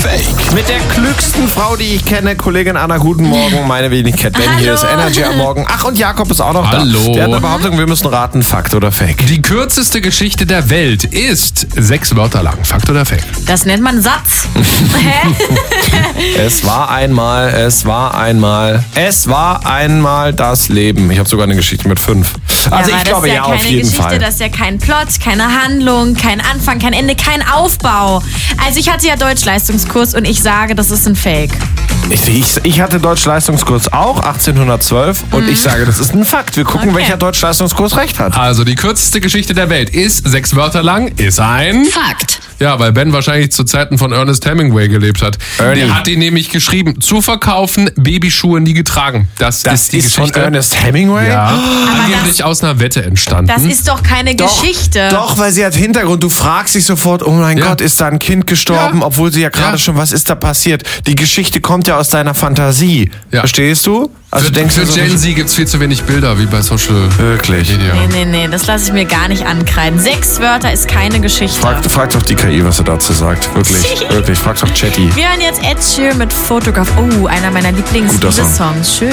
Fake? Mit der klügsten Frau, die ich kenne, Kollegin Anna, guten Morgen. Meine Wenigkeit Ben, hier ist Energy am Morgen. Ach, und Jakob ist auch noch Hallo. da. Der hat eine Behauptung, wir müssen raten, Fakt oder Fake. Die kürzeste Geschichte der Welt ist 6 Wörter lang. Fakt oder Fake? Das nennt man Satz. Hä? Es war einmal das Leben. Ich habe sogar eine Geschichte mit 5. Also ich glaube ja, auf jeden Fall. Das ist ja kein Plot, keine Handlung, kein Anfang, kein Ende, kein Aufbau. Also ich hatte ja Deutschleistungskurs und ich sage, das ist ein Fake. Ich hatte Deutschleistungskurs auch, 1812, und ich sage, das ist ein Fakt. Wir gucken, welcher Deutschleistungskurs recht hat. Also die kürzeste Geschichte der Welt ist 6 Wörter lang, ist ein Fakt. Ja, weil Ben wahrscheinlich zu Zeiten von Ernest Hemingway gelebt hat. Ernie. Der hat ihn nämlich geschrieben, zu verkaufen, Babyschuhe nie getragen. Das ist die Geschichte von Ernest Hemingway? Ja, angeblich aus einer Wette entstanden. Das ist doch keine Geschichte. Doch, weil sie hat Hintergrund. Du fragst dich sofort, oh mein Gott, ist da ein Kind gestorben, obwohl sie ja gerade schon, was ist da passiert? Die Geschichte kommt ja aus deiner Fantasie. Ja. Verstehst du? Also für denkst du so, Gen Z gibt's viel zu wenig Bilder, wie bei Social Wirklich? Media. Nee, das lasse ich mir gar nicht ankreiden. 6 Wörter ist keine Geschichte. Frag doch die KI, was er dazu sagt. Wirklich. Frag doch Chatty. Wir hören jetzt Ed Sheeran mit Photograph. Oh, einer meiner Guter Song. Lieblingssongs. Schön.